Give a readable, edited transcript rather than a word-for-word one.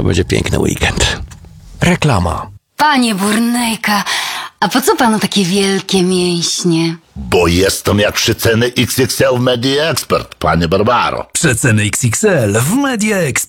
będzie piękny weekend. Reklama. Panie Burnejka, a po co panu takie wielkie mięśnie? Bo jestem jak przeceny XXL w Media Expert, panie Barbaro. Przeceny XXL w Media Expert.